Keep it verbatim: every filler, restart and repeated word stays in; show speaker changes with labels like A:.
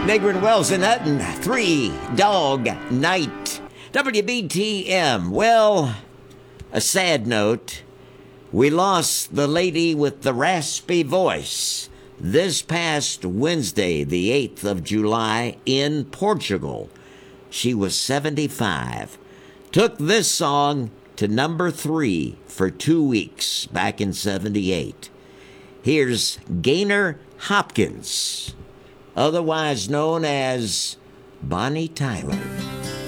A: Vagrant Wells and Hutton, Three Dog Night. W B T M. Well, a sad note. We lost the lady with the raspy voice this past Wednesday, the eighth of July, in Portugal. She was seventy-five. Took this song to number three for two weeks back in seventy-eight. Here's Gaynor Hopkins, otherwise known as Bonnie Tyler.